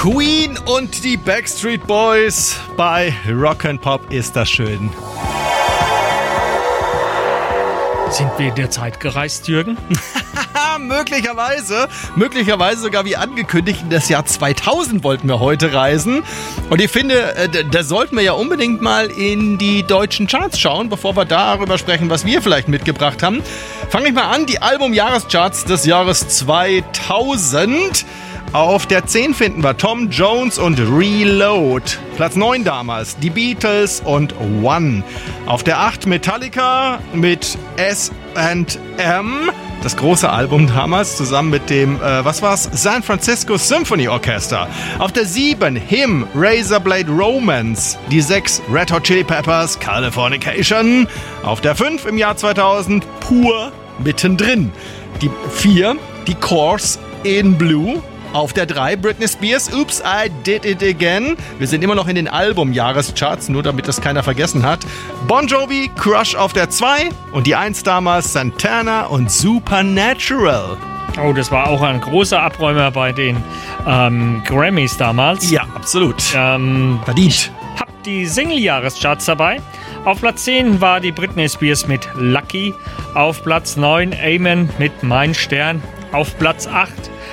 Queen und die Backstreet Boys bei Rock'n'Pop ist das schön. Sind wir in der Zeit gereist, Jürgen? Möglicherweise sogar wie angekündigt, in das Jahr 2000 wollten wir heute reisen. Und ich finde, da sollten wir ja unbedingt mal in die deutschen Charts schauen, bevor wir darüber sprechen, was wir vielleicht mitgebracht haben. Fange ich mal an, die Album-Jahrescharts des Jahres 2000. Auf der 10 finden wir Tom Jones und Reload. Platz 9 damals, die Beatles und One. Auf der 8 Metallica mit S&M. Das große Album damals zusammen mit dem, San Francisco Symphony Orchestra. Auf der 7 Him, Razorblade Romance. Die 6 Red Hot Chili Peppers, Californication. Auf der 5 im Jahr 2000 Pur mittendrin. Die 4 die Course in Blue. Auf der 3 Britney Spears, Oops, I Did It Again. Wir sind immer noch in den Album-Jahrescharts, nur damit das keiner vergessen hat. Bon Jovi, Crush auf der 2 und die 1 damals Santana und Supernatural. Oh, das war auch ein großer Abräumer bei den Grammys damals. Ja, absolut. Verdient. Hab die Single-Jahrescharts dabei. Auf Platz 10 war die Britney Spears mit Lucky. Auf Platz 9 Amen mit Mein Stern. Auf Platz 8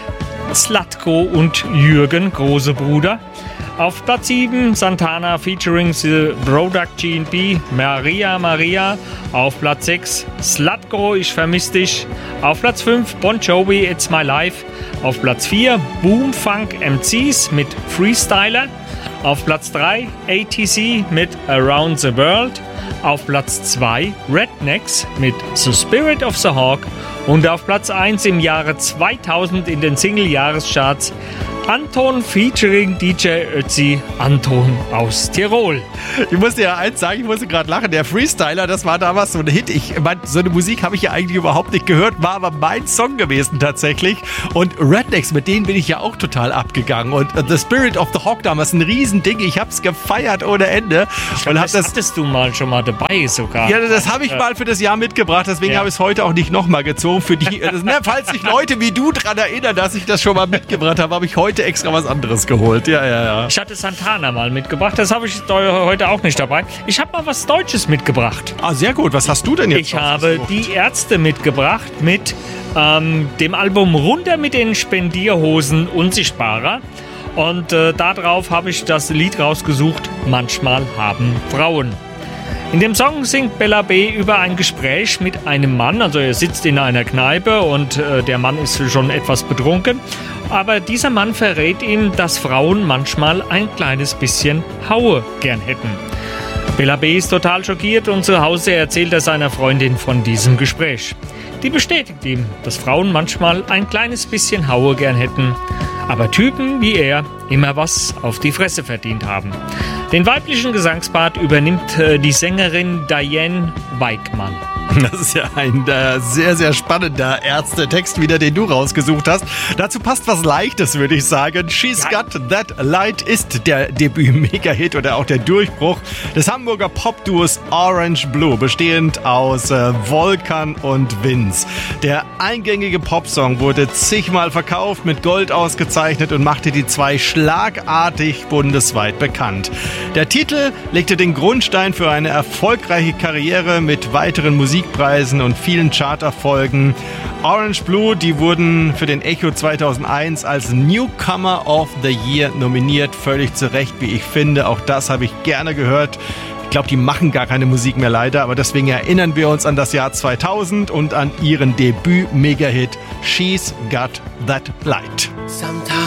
Zlatko und Jürgen, große Bruder. Auf Platz 7 Santana featuring The Product GNB, Maria Maria. Auf Platz 6 Zlatko, Ich vermiss dich. Auf Platz 5 Bon Jovi, It's My Life. Auf Platz 4 Boomfunk MCs mit Freestyler. Auf Platz 3 ATC mit Around the World. Auf Platz 2 Rednecks mit The Spirit of the Hawk. Und auf Platz 1 im Jahre 2000 in den Single-Jahrescharts Anton featuring DJ Ötzi, Anton aus Tirol. Ich muss dir ja eins sagen, ich musste gerade lachen. Der Freestyler, das war damals so ein Hit. So eine Musik habe ich ja eigentlich überhaupt nicht gehört, war aber mein Song gewesen tatsächlich. Und Rednecks, mit denen bin ich ja auch total abgegangen. Und The Spirit of the Hawk damals ein Riesending. Ich habe es gefeiert ohne Ende. Das hattest du mal schon mal dabei sogar. Ja, das habe ich mal für das Jahr mitgebracht. Deswegen habe ich es heute auch nicht nochmal gezogen. Für die, falls sich Leute wie du daran erinnern, dass ich das schon mal mitgebracht habe, habe ich heute extra was anderes geholt. Ja. Ich hatte Santana mal mitgebracht, das habe ich heute auch nicht dabei. Ich habe mal was Deutsches mitgebracht. Ah, sehr gut. Was hast du denn jetzt? Ich habe die Ärzte mitgebracht mit dem Album Runter mit den Spendierhosen Unsichtbarer. Und darauf habe ich das Lied rausgesucht, Manchmal haben Frauen. In dem Song singt Bella B. über ein Gespräch mit einem Mann. Also er sitzt in einer Kneipe und der Mann ist schon etwas betrunken. Aber dieser Mann verrät ihm, dass Frauen manchmal ein kleines bisschen Haue gern hätten. Bella B. ist total schockiert und zu Hause erzählt er seiner Freundin von diesem Gespräch. Die bestätigt ihm, dass Frauen manchmal ein kleines bisschen Haue gern hätten. Aber Typen wie er immer was auf die Fresse verdient haben. Den weiblichen Gesangspart übernimmt die Sängerin Diane Weigmann. Das ist ja ein sehr, sehr spannender Ärzte-Text wieder, den du rausgesucht hast. Dazu passt was Leichtes, würde ich sagen. She's Got That Light ist der Debüt-Mega-Hit oder auch der Durchbruch des Hamburger Pop-Duos Orange Blue, bestehend aus Volkan und Vince. Der eingängige Popsong wurde zigmal verkauft, mit Gold ausgezeichnet und machte die zwei schlagartig bundesweit bekannt. Der Titel legte den Grundstein für eine erfolgreiche Karriere mit weiteren Musikpreisen und vielen Charterfolgen. Orange Blue, die wurden für den Echo 2001 als Newcomer of the Year nominiert. Völlig zu Recht, wie ich finde. Auch das habe ich gerne gehört. Ich glaube, die machen gar keine Musik mehr leider, aber deswegen erinnern wir uns an das Jahr 2000 und an ihren Debüt-Mega-Hit She's Got That Light. Sometimes